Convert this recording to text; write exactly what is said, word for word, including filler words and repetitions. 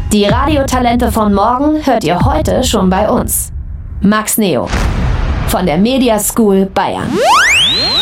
Die Radiotalente von morgen hört ihr heute schon bei uns. Max Neo von der Media School Bayern.